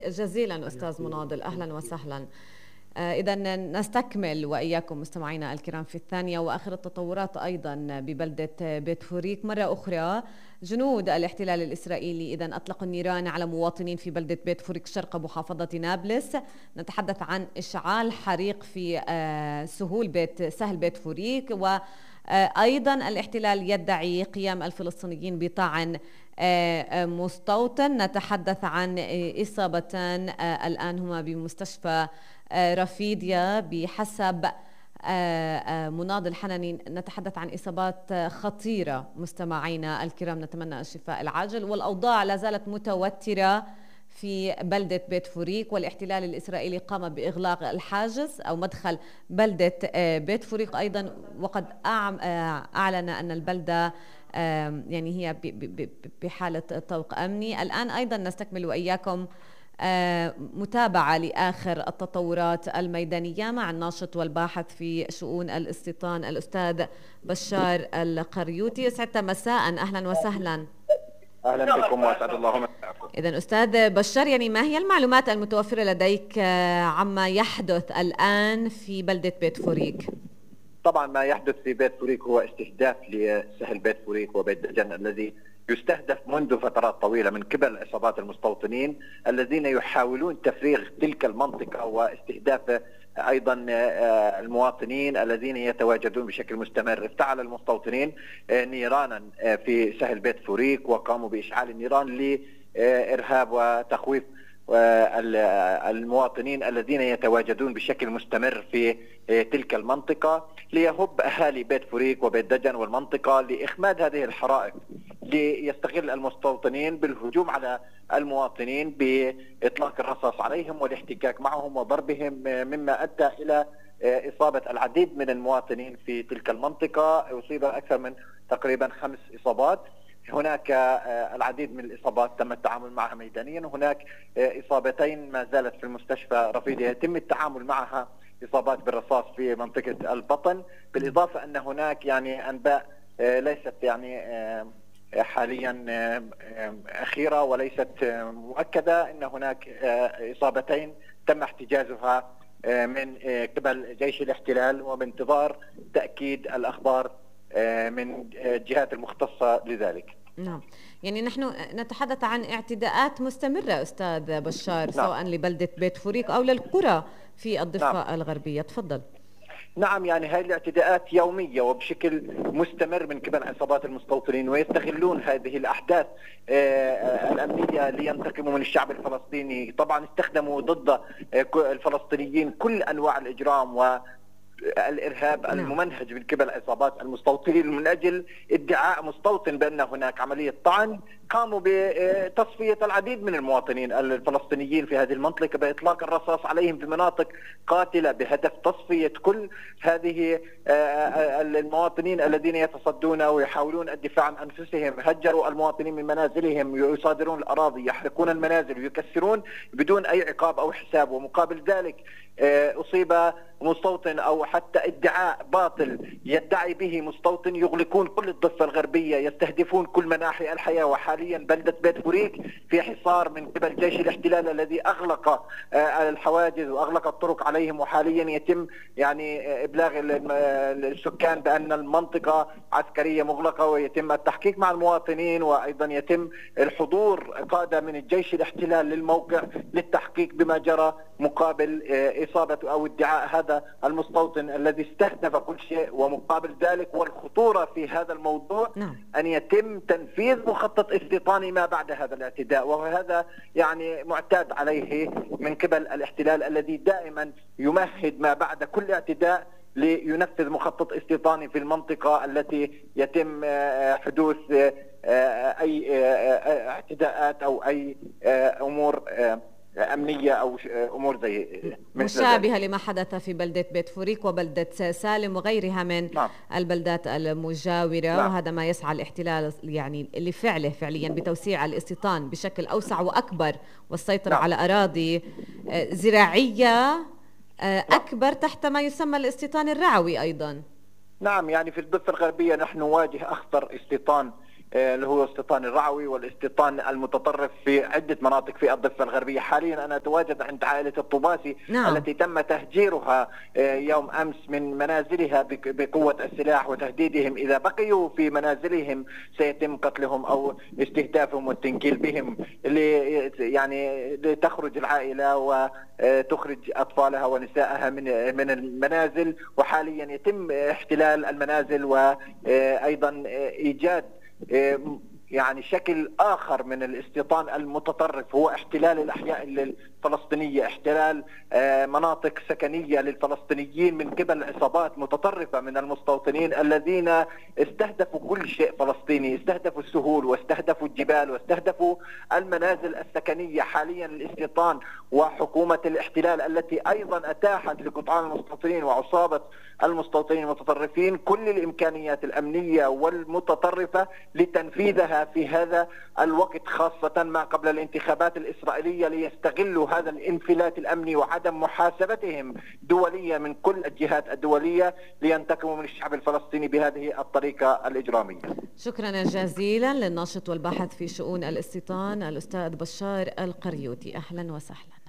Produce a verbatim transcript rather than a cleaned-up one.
جزيلا أستاذ مناضل، أهلا وسهلا. إذا نستكمل وإياكم مستمعينا الكرام في الثانية وآخر التطورات أيضا ببلدة بيت فوريك. مرة أخرى جنود الاحتلال الإسرائيلي إذا أطلقوا النيران على مواطنين في بلدة بيت فوريك شرق محافظة نابلس. نتحدث عن إشعال حريق في سهول بيت سهل بيت فوريك، وأيضا الاحتلال يدعي قيام الفلسطينيين بطعن مستوطن. نتحدث عن إصابتان الآن هما بمستشفى رفيديا بحسب مناضل حنني. نتحدث عن إصابات خطيرة مستمعينا الكرام، نتمنى الشفاء العاجل. والأوضاع لا زالت متوترة في بلدة بيت فوريك، والاحتلال الإسرائيلي قام بإغلاق الحاجز أو مدخل بلدة بيت فوريك أيضا، وقد أعلن أن البلدة يعني هي بحالة طوق أمني. الآن أيضا نستكمل وإياكم متابعة لآخر التطورات الميدانية مع الناشط والباحث في شؤون الاستيطان الأستاذ بشار القريوطي. يسعد مساء، أهلا وسهلا. أهلا بكم وأسعد الله مساءكم. إذن أستاذ بشار، يعني ما هي المعلومات المتوفرة لديك عما يحدث الآن في بلدة بيت فوريك؟ طبعا ما يحدث في بيت فوريك هو استهداف لسهل بيت فوريك وبيت دجن الذي يستهدف منذ فترات طويلة من قبل عصابات المستوطنين الذين يحاولون تفريغ تلك المنطقة واستهداف أيضا المواطنين الذين يتواجدون بشكل مستمر. افتعل المستوطنين نيرانا في سهل بيت فوريك وقاموا بإشعال النيران لإرهاب وتخويف المواطنين الذين يتواجدون بشكل مستمر في تلك المنطقة، ليهب أهالي بيت فوريك وبيت دجن والمنطقة لإخماد هذه الحرائق. ليستغل المستوطنين بالهجوم على المواطنين بإطلاق الرصاص عليهم والاحتكاك معهم وضربهم، مما أدى إلى إصابة العديد من المواطنين في تلك المنطقة. أصيب أكثر من تقريبا خمس إصابات. هناك العديد من الإصابات تم التعامل معها ميدانيا. هناك إصابتين ما زالت في المستشفى رفيديا يتم التعامل معها، إصابات بالرصاص في منطقة البطن. بالإضافة أن هناك يعني أنباء ليست يعني حاليا أخيرة وليست مؤكدة أن هناك إصابتين تم احتجازها من قبل جيش الاحتلال، وبانتظار تأكيد الأخبار من الجهات المختصة لذلك. نعم، يعني نحن نتحدث عن اعتداءات مستمرة أستاذ بشار، نعم، سواء لبلدة بيت فوريك أو للقرى في الضفة نعم. الغربية. تفضل. نعم، يعني هذه الاعتداءات يومية وبشكل مستمر من قبل عصابات المستوطنين، ويستغلون هذه الأحداث الأمنية لينتقموا من الشعب الفلسطيني. طبعا استخدموا ضد الفلسطينيين كل أنواع الإجرام و الإرهاب الممنهج من قبل عصابات المستوطنين من أجل ادعاء مستوطن بأن هناك عملية طعن. قاموا بتصفية العديد من المواطنين الفلسطينيين في هذه المنطقة بإطلاق الرصاص عليهم في مناطق قاتلة بهدف تصفية كل هذه المواطنين الذين يتصدون ويحاولون الدفاع عن أنفسهم. هجروا المواطنين من منازلهم، يصادرون الأراضي، يحرقون المنازل ويكسرون بدون أي عقاب أو حساب. ومقابل ذلك أصيب مستوطن أو حتى ادعاء باطل يدعي به مستوطن، يغلقون كل الضفة الغربية، يستهدفون كل مناحي الحياة. وحاليا بلدة بيت فوريك في حصار من قبل جيش الاحتلال الذي أغلق الحواجز وأغلق الطرق عليهم، وحاليا يتم يعني إبلاغ السكان بأن المنطقة عسكرية مغلقة، ويتم التحقيق مع المواطنين، وأيضا يتم الحضور قادة من الجيش الاحتلال للموقع للتحقيق بما جرى مقابل إصابة أو ادعاء هذا المستوطن الذي استهدف كل شيء. ومقابل ذلك والخطورة في هذا الموضوع نعم. أن يتم تنفيذ مخطط استيطاني ما بعد هذا الاعتداء، وهذا يعني معتاد عليه من قبل الاحتلال الذي دائما يمهد ما بعد كل اعتداء لينفذ مخطط استيطاني في المنطقة التي يتم حدوث أي اعتداءات أو أي أمور أمنية أو أمور زي مشابهة لما حدث في بلدة بيت فوريك وبلدة سالم وغيرها من نعم. البلدات المجاورة نعم. وهذا ما يسعى الاحتلال يعني لفعله فعليا بتوسيع الاستيطان بشكل أوسع وأكبر والسيطرة نعم. على أراضي زراعية أكبر تحت ما يسمى الاستيطان الرعوي أيضا. نعم، يعني في الضفة الغربية نحن نواجه أخطر استيطان اللي هو استيطان الرعوي والاستيطان المتطرف في عدة مناطق في الضفة الغربية. حاليا أنا أتواجد عند عائلة الطباسي نعم. التي تم تهجيرها يوم أمس من منازلها بقوة السلاح وتهديدهم إذا بقيوا في منازلهم سيتم قتلهم أو استهدافهم والتنكيل بهم، اللي يعني لتخرج العائلة وتخرج أطفالها ونسائها من من المنازل. وحاليا يتم احتلال المنازل وأيضا إيجاد يعني شكل آخر من الاستيطان المتطرف، هو احتلال الأحياء الفلسطينية، احتلال مناطق سكنية للفلسطينيين من قبل عصابات متطرفة من المستوطنين الذين استهدفوا كل شيء فلسطيني، استهدفوا السهول واستهدفوا الجبال واستهدفوا المنازل السكنية. حاليا الاستيطان وحكومة الاحتلال التي أيضا أتاحت لقطاع المستوطنين وعصابة المستوطنين المتطرفين كل الإمكانيات الأمنية والمتطرفة لتنفيذها في هذا الوقت، خاصة ما قبل الانتخابات الإسرائيلية، ليستغلوا هذا الانفلات الأمني وعدم محاسبتهم دوليا من كل الجهات الدولية لينتقموا من الشعب الفلسطيني بهذه الطريقة الإجرامية. شكرا جزيلا للناشط والباحث في شؤون الاستيطان الأستاذ بشار القريوطي، أهلا وسهلا.